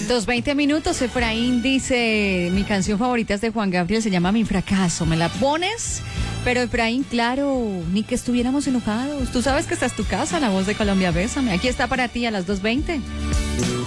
2:20. Efraín dice, mi canción favorita es de Juan Gabriel, se llama Mi Fracaso. ¿Me la pones? Pero Efraín, claro, ni que estuviéramos enojados. Tú sabes que esta es tu casa, La Voz de Colombia, bésame. Aquí está para ti a las 2:20.